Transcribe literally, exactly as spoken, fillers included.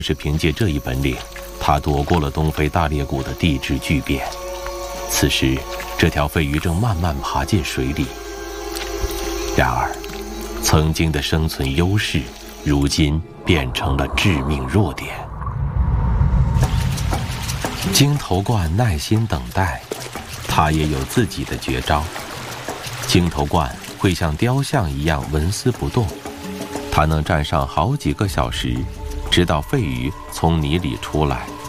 是凭借这一本领，他躲过了东非大裂谷的地质巨变。此时，这条肺鱼正慢慢爬进水里。然而，曾经的生存优势，如今变成了致命弱点。鲸头鹳耐心等待，它也有自己的绝招。鲸头鹳会像雕像一样纹丝不动，它能站上好几个小时，直到肺鱼从泥里出来。